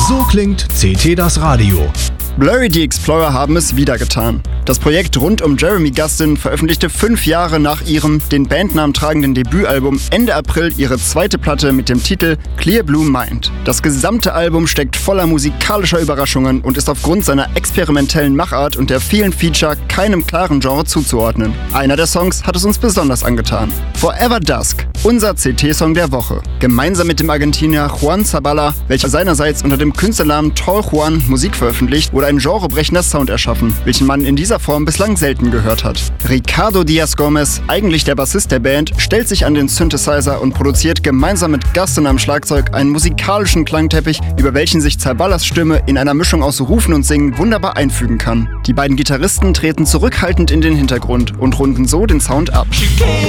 So klingt CT das Radio. Blurry the Explorer haben es wieder getan. Das Projekt rund um Jeremy Gustin veröffentlichte 5 Jahre nach ihrem den Bandnamen tragenden Debütalbum Ende April ihre zweite Platte mit dem Titel Clear Blue Mind. Das gesamte Album steckt voller musikalischer Überraschungen und ist aufgrund seiner experimentellen Machart und der vielen Feature keinem klaren Genre zuzuordnen. Einer der Songs hat es uns besonders angetan. Forever Dusk, unser CT-Song der Woche. Gemeinsam mit dem Argentinier Juan Zabala, welcher seinerseits unter dem Künstlernamen Tall Juan Musik veröffentlicht, wurde ein genrebrechender Sound erschaffen, welchen man in dieser Form bislang selten gehört hat. Ricardo Diaz Gomez, eigentlich der Bassist der Band, stellt sich an den Synthesizer und produziert gemeinsam mit Gustin am Schlagzeug einen musikalischen Klangteppich, über welchen sich Zabalas Stimme in einer Mischung aus Rufen und Singen wunderbar einfügen kann. Die beiden Gitarristen treten zurückhaltend in den Hintergrund und runden so den Sound ab.